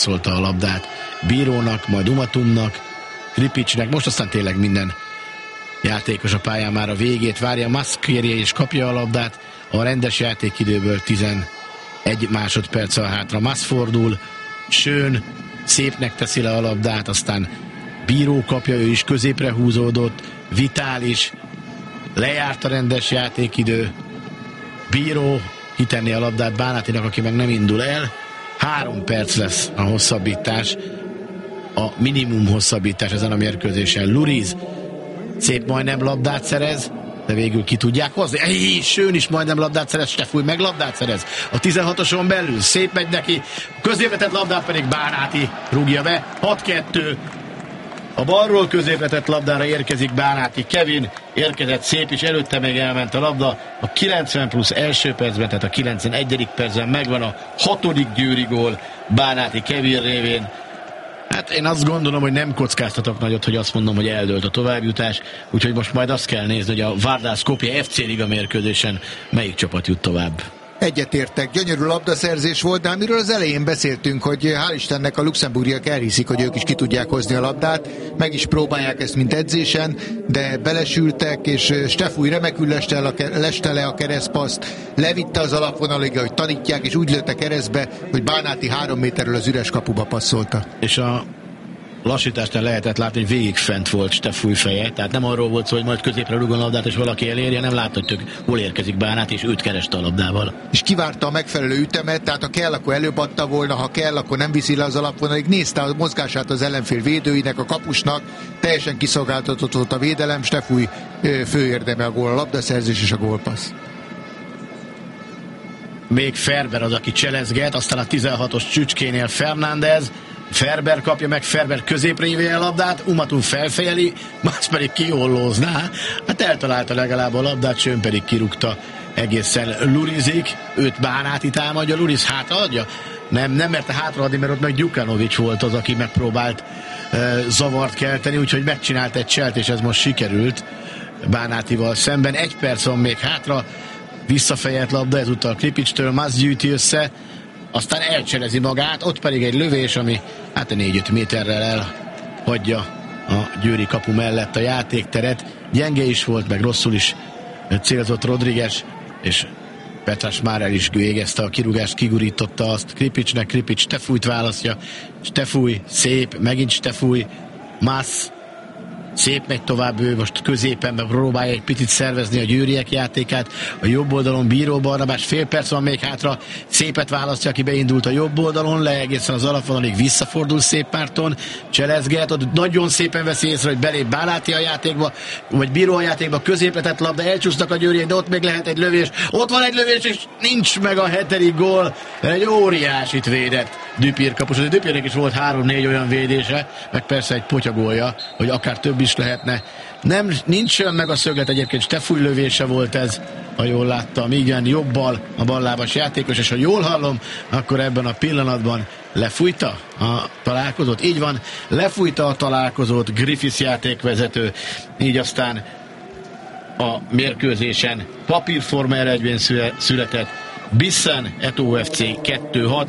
szólta a labdát Bírónak, majd Umatumnak, Kripicsnek, most aztán tényleg minden játékos a pályán már a végét várja, Mas kérje és kapja a labdát, a rendes játékidőből 11 másodperccel hátra. Mas fordul, Schön szépnek teszi le a labdát, aztán Bíró kapja, ő is középre húzódott, Vitális, lejárt a rendes játékidő, Bíró kitenni a labdát Bánátinak, aki meg nem indul el. 3 perc lesz a hosszabbítás, a minimum hosszabbítás ezen a mérkőzésen. Luriz szép majdnem labdát szerez, de végül ki tudják hozni. Schön is majdnem labdát szerez, Stefúj meg labdát szerez. A 16-oson belül szép megy neki, középvetett labdát pedig Bánáti rúgja be. 6-2. A balról középvetett labdára érkezik Bánáti. Kevin érkezett szép is, előtte még elment a labda. A 90 plusz első percben, tehát a 91. percben megvan a 6. győri gól Bánáti Kevin révén. Hát én azt gondolom, hogy nem kockáztatok nagyot, hogy azt mondom, hogy eldőlt a továbbjutás, úgyhogy most majd azt kell nézni, hogy a Vardar Skopje FC Liga mérkőzésen melyik csapat jut tovább. Egyetértek, gyönyörű labdaszerzés volt, de amiről az elején beszéltünk, hogy hál' Istennek a luxemburgiak elhiszik, hogy ők is ki tudják hozni a labdát, meg is próbálják ezt, mint edzésen, de belesültek, és Stefúj remekül leste le a keresztpaszt, levitte az alapvonalig, hogy tanítják, és úgy lőtte keresztbe, hogy Bánáti 3 méterről az üres kapuba passzolta. És a lassításnál lehetett látni, hogy végig fent volt Stefúj feje, tehát nem arról volt szó, hogy majd középre rúgon a labdát és valaki elérje, nem látta, hogy hol érkezik Bánát, és őt kereste a labdával. És kivárta a megfelelő ütemet, tehát ha kell, akkor előbb adta volna, ha kell, akkor nem viszi le az alapvonalig, nézte a mozgását az ellenfél védőinek, a kapusnak, teljesen kiszolgáltatott volt a védelem, Stefúj főérdeme a gól, a labdaszerzés és a gólpassz. Még Ferber az, aki cselezget, aztán a 16-os csücskénél Fernández, Ferber kapja meg, Ferber középre hívja a labdát, Umatum felfejeli, más pedig kiollózná. Hát eltalálta legalább a labdát, Schön pedig kirúgta egészen Lurizik, őt Bánáti támadja, Luriz hátraadja? Nem merte hátraadni, mert ott meg Gyukanovics volt az, aki megpróbált zavart kelteni, úgyhogy megcsinált egy cselt, és ez most sikerült Bánátival szemben. 1 perc van még hátra, visszafejelt labda, ezúttal Kripicstől, Mas gyűjti össze, aztán elcselezi magát, ott pedig egy lövés, ami hát 4-5 méterrel elhagyja a győri kapu mellett a játékteret. Gyenge is volt, meg rosszul is célzott Rodriguez, és Petras már el is végezte a kirúgást, kigurította azt Kripicsnek, Kripics Stefújt választja, Stefúj, szép, megint Stefúj, Mas, szép megy tovább, ő most középen próbálja egy picit szervezni a győriek játékát, a jobb oldalon Bíró Barnabás, fél perc van még hátra, szépet választja, aki beindult a jobb oldalon, le egészen az alapvonalig visszafordul szép párton, cselezget, ott nagyon szépen veszi észre, hogy belép Bánáti a játékba, vagy Bíró a játékba, középre tett labda, elcsúsznak a győriek, de ott még lehet egy lövés, ott van egy lövés, és nincs meg a 7. gól, egy óriásit védett Dupír kapus, de Dupírnek is volt 3-4 olyan védése, meg persze egy potyagolja, hogy akár több is lehetne. Nincs olyan meg a szöglet, egyébként Stefúj lövése volt ez, ha jól láttam, igen, jobbal a ballábas játékos, és ha jól hallom, akkor ebben a pillanatban lefújta a találkozót. Így van, lefújta a találkozót Griffiths játékvezető, így aztán a mérkőzésen papírforma eredmény született. Bissen, Eto FC 2-6.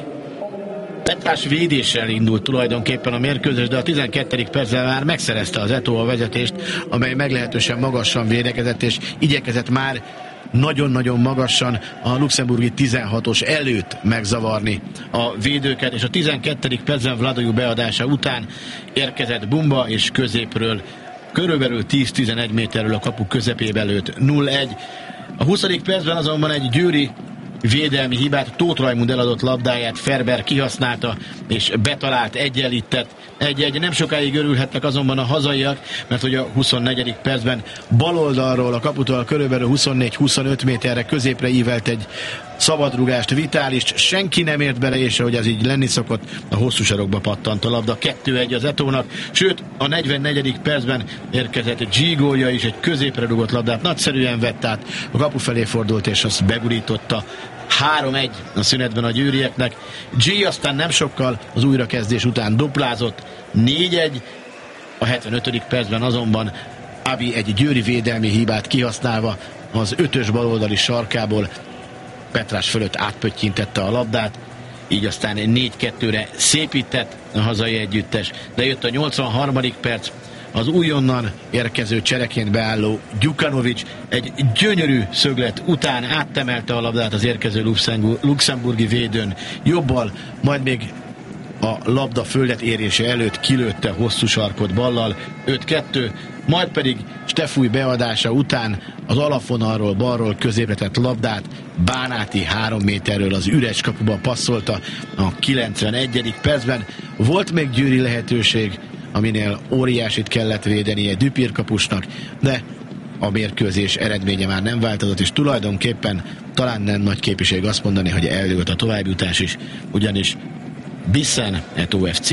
Petrás védéssel indult tulajdonképpen a mérkőzés, de a 12. percben már megszerezte az Eto a vezetést, amely meglehetősen magasan védekezett, és igyekezett már nagyon-nagyon magasan a luxemburgi 16-os előtt megzavarni a védőket, és a 12. percben Vladojú beadása után érkezett Bumba, és középről körülbelül 10-11 méterről a kapu közepébe lőtt 0-1. A 20. percben azonban egy győri védelmi hibát, Tóth Rajmund eladott labdáját Ferber kihasználta, és betalált, egyenlített. 1-1, nem sokáig örülhettek azonban a hazaiak, mert hogy a 24. percben baloldalról a kaputól körülbelül 24-25 méterre középre ívelt egy szabadrugást Vitálist, senki nem ért bele, és ahogy ez így lenni szokott, a hosszú sarokba pattant a labda. 2-1 az Etónak, sőt a 44. percben érkezett egy G gólja is, egy középre rugott labdát nagyszerűen vett át, a kapu felé fordult, és azt begurította. 3-1 a szünetben a győrieknek. G aztán nem sokkal az újrakezdés után duplázott, 4-1, a 75. percben azonban Abi egy győri védelmi hibát kihasználva az 5-ös baloldali sarkából Petrás fölött átpöttyintette a labdát, így aztán 4-2-re szépített a hazai együttes, de jött a 83. perc, az újonnan érkező csereként beálló Gyukanovics egy gyönyörű szöglet után áttemelte a labdát az érkező luxemburgi védőn jobbal, majd még a labda földet érése előtt kilőtte hosszú sarkot ballal, 5-2, majd pedig Stefúj beadása után az alapvonalról balról középre tett labdát Bánáti 3 méterről az üres kapuba passzolta a 91. percben. Volt még győri lehetőség, aminél óriásit kellett védenie Dupír kapusnak, de a mérkőzés eredménye már nem változott, és tulajdonképpen talán nem nagy képviség azt mondani, hogy eldőlt a továbbjutás is, ugyanis Bissen OFC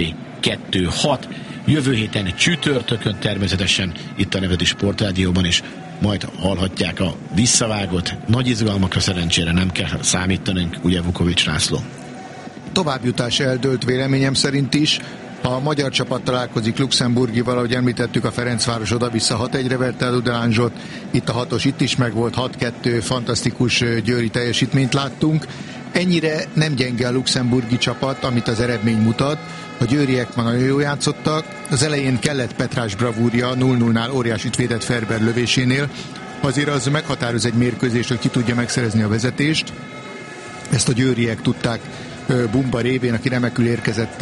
2-6, jövő héten csütörtökön természetesen itt a Nemzeti Sportrádióban is majd hallhatják a visszavágott. Nagy izgalmakra szerencsére nem kell számítanunk, ugye Vukovics László? Továbbjutás eldőlt véleményem szerint is. A magyar csapat találkozik Luxemburgival, ahogy említettük, a Ferencváros oda-vissza 6-1-re verte el Udelánzsot, itt a 6-os itt is megvolt, 6-2, fantasztikus győri teljesítményt láttunk. Ennyire nem gyenge a luxemburgi csapat, amit az eredmény mutat. A győriek már nagyon jól játszottak. Az elején kellett Petrás bravúrja, 0-0-nál óriásit védett Ferber lövésénél. Azért az meghatároz egy mérkőzést, hogy ki tudja megszerezni a vezetést. Ezt a győriek tudták Bumba révén, aki remekül érkezett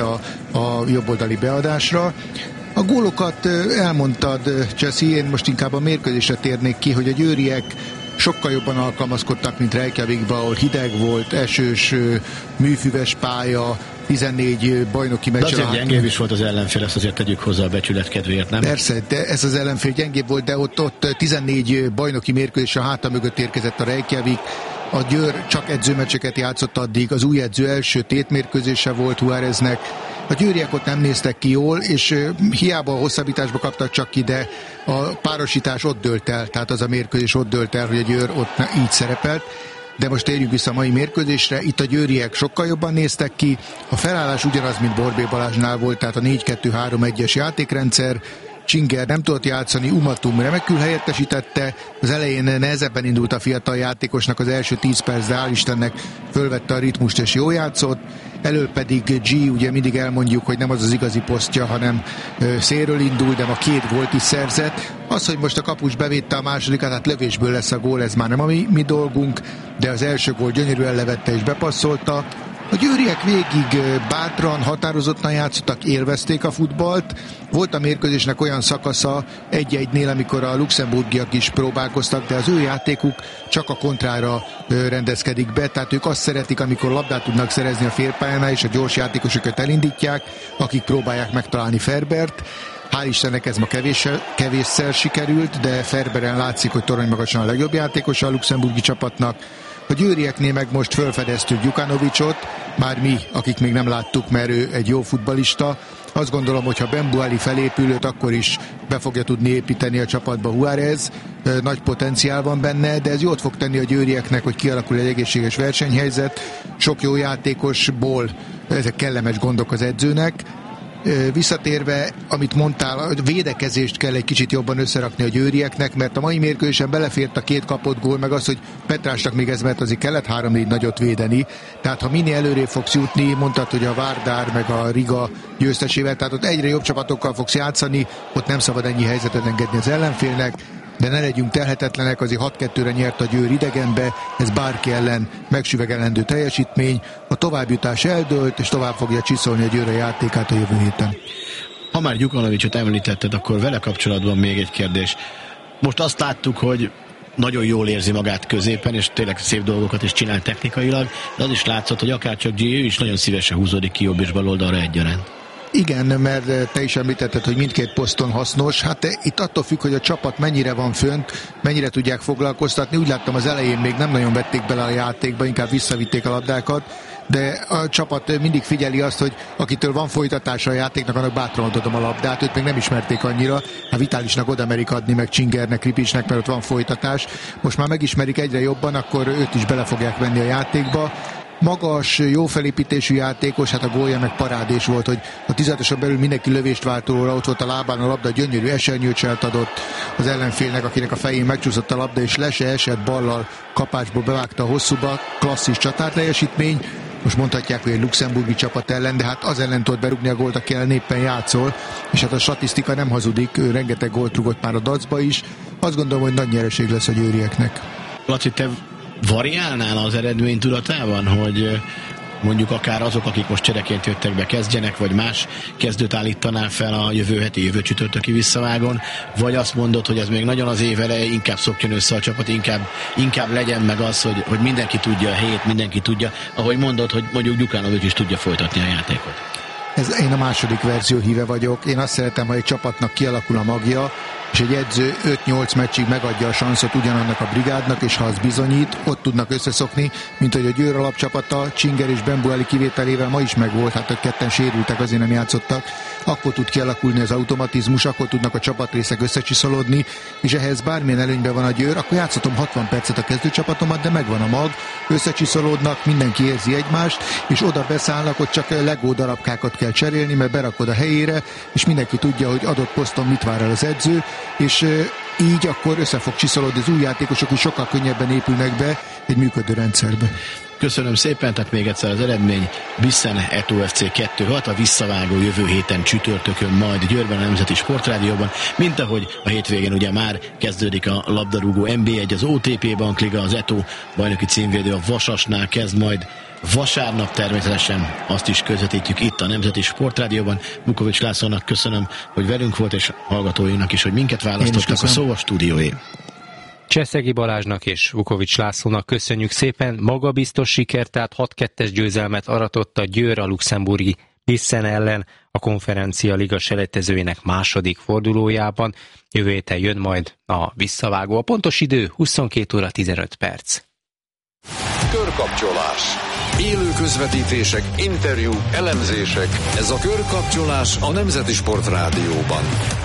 a jobboldali beadásra. A gólokat elmondtad, Cseszi, én most inkább a mérkőzésre térnék ki, hogy a győriek sokkal jobban alkalmazkodtak, mint Reykjavikba, ahol hideg volt, esős, műfüves pálya, 14 bajnoki meccs. De azért gyengébb is volt az ellenfél, ezt azért tegyük hozzá a becsület kedvéért, nem? Persze, de ez az ellenfél gyengébb volt, de ott 14 bajnoki mérkőzés a háta mögött érkezett a Reykjavik. A Győr csak edzőmeccseket játszott addig, az új edző első tétmérkőzése volt Juáreznek. A győriek ott nem néztek ki jól, és hiába a hosszabbításba kaptak csak ki, de a párosítás ott dőlt el, tehát az a mérkőzés ott dőlt el, hogy a Győr ott így szerepelt. De most térjünk vissza a mai mérkőzésre, itt a győriek sokkal jobban néztek ki, a felállás ugyanaz, mint Borbély Balázsnál volt, tehát a 4-2-3-1-es játékrendszer, Csinger nem tudott játszani, Umatum remekül helyettesítette, az elején nehezebben indult a fiatal játékosnak az első 10 perc, de hál' Istennek fölvette a ritmust és jól játszott, elől pedig G, ugye mindig elmondjuk, hogy nem az az igazi posztja, hanem szélről indul, de ma 2 gólt is szerzett. Az, hogy most a kapus bevédte a másodikat, hát lövésből lesz a gól, ez már nem a mi dolgunk, de az első gól gyönyörűen levette és bepasszolta. A győriek végig bátran, határozottan játszottak, élvezték a futballt. Volt a mérkőzésnek olyan szakasza 1-1-nél, amikor a luxemburgiak is próbálkoztak, de az ő játékuk csak a kontrára rendezkedik be, tehát ők azt szeretik, amikor labdát tudnak szerezni a félpályánál, és a gyors játékosokat elindítják, akik próbálják megtalálni Ferbert. Hál' Istennek ez ma kevésszer sikerült, de Ferberen látszik, hogy toronymagasan a legjobb játékosa a luxemburgi csapatnak. A győrieknél meg most felfedeztük Gyukanovicsot, már mi, akik még nem láttuk, mert ő egy jó futballista. Azt gondolom, hogy ha Bembuali felépülőt, akkor is be fogja tudni építeni a csapatba Juárez. Nagy potenciál van benne, de ez jót fog tenni a győrieknek, hogy kialakul egy egészséges versenyhelyzet. Sok jó játékosból ezek kellemes gondok az edzőnek. Visszatérve, amit mondtál, a védekezést kell egy kicsit jobban összerakni a győrieknek, mert a mai mérkőzésen belefért a 2 kapott gól, meg az, hogy Petrásnak még ez, mert azért kellett 3-4 nagyot védeni. Tehát ha minél előrébb fogsz jutni, mondtad, hogy a Vardar meg a Riga győztesével, tehát ott egyre jobb csapatokkal fogsz játszani, ott nem szabad ennyi helyzetet engedni az ellenfélnek, de ne legyünk telhetetlenek, azért 6-2-re nyert a Győr idegenbe, ez bárki ellen megsüvegelendő teljesítmény, a továbbjutás eldőlt, és tovább fogja csiszolni a Győr a játékát a jövő héten. Ha már Gyukanovicsot említetted, akkor vele kapcsolatban még egy kérdés. Most azt láttuk, hogy nagyon jól érzi magát középen, és tényleg szép dolgokat is csinál technikailag, de az is látszott, hogy akárcsak G, ő is nagyon szívesen húzódik ki jobb és bal oldalra egyaránt. Igen, mert te is említetted, hogy mindkét poszton hasznos. Hát itt attól függ, hogy a csapat mennyire van fönt, mennyire tudják foglalkoztatni. Úgy láttam, az elején még nem nagyon vették bele a játékba, inkább visszavitték a labdákat, de a csapat mindig figyeli azt, hogy akitől van folytatása a játéknak, annak bátran adom a labdát, őt még nem ismerték annyira. A Vitálisnak oda merik adni, meg Csingernek, Kripicsnek, mert ott van folytatás. Most már megismerik egyre jobban, akkor őt is bele fogják venni a játékba. Magas, jó felépítésű játékos, hát a gólja meg parádés volt, hogy a 16-oson belül mindenki lövést váltóra, ott volt a lábán a labda, gyönyörű esernyőcselt adott az ellenfélnek, akinek a fején megcsúszott a labda, és le se esett, ballal kapásból bevágta a hosszúba, klasszis csatárteljesítmény. Most mondhatják, hogy egy luxemburgi csapat ellen, de hát az ellen tudod berúgni a gólt, aki ellen éppen játszol, és hát a statisztika nem hazudik, ő rengeteg gólt rúgott már a dacba is. Azt gondolom, hogy nagy nyereség lesz a győrieknek. Laci, te variálnál az eredmény tudatában, hogy mondjuk akár azok, akik most csereként jöttek be, kezdjenek, vagy más kezdőt állítanál fel a jövő csütörtöki visszavágon, vagy azt mondod, hogy ez még nagyon az év eleje, inkább szokjon össze a csapat, inkább legyen meg az, hogy mindenki tudja a helyét, mindenki tudja, ahogy mondod, hogy mondjuk Gyukanovics is tudja folytatni a játékot. Én a második verzió híve vagyok. Én azt szeretem, ha egy csapatnak kialakul a magja, és egy edző 5-8 meccsig megadja a sanszot ugyanannak a brigádnak, és ha az bizonyít, ott tudnak összeszokni, mint hogy a Győr alapcsapata Csinger és Bembueli kivételével ma is megvolt, hát a ketten sérültek, azért nem játszottak, akkor tud kialakulni az automatizmus, akkor tudnak a csapatrészek összecsiszolódni, és ehhez bármilyen előnyben van a Győr, akkor játszhatom 60 percet a kezdőcsapatomat, de megvan a mag, összecsiszolódnak, mindenki érzi egymást, és oda beszállnak, hogy csak Lego darabkákat kell cserélni, mert berakod a helyére, és mindenki tudja, hogy adott poszton mit vár el az edző, és így akkor össze fog csiszolódni az új játékosok, is sokkal könnyebben épülnek be egy működő rendszerbe. Köszönöm szépen, tehát még egyszer az eredmény: Bissen Eto FC 2-6, a visszavágó jövő héten csütörtökön majd Győrben, a Nemzeti Sportrádióban, mint ahogy a hétvégén ugye már kezdődik a labdarúgó NB1, az OTP Bankliga, az Eto bajnoki címvédő a Vasasnál kezd majd vasárnap, természetesen azt is közvetítjük itt a Nemzeti Sportrádióban. Vukovics Lászlónak köszönöm, hogy velünk volt, és hallgatóinak is, hogy minket választottak. A szó a stúdióé. Cseszegi Balázsnak és Vukovics Lászlónak köszönjük szépen. Magabiztos siker, tehát 6-2-es győzelmet aratott a Győr a luxemburgi Bissen ellen a Konferencia Liga selejtezőjének második fordulójában. Jövő héten jön majd a visszavágó. A pontos idő 22 óra 15 perc. Körkapcsolás. Élő közvetítések, interjú, elemzések. Ez a Körkapcsolás a Nemzeti Sportrádióban.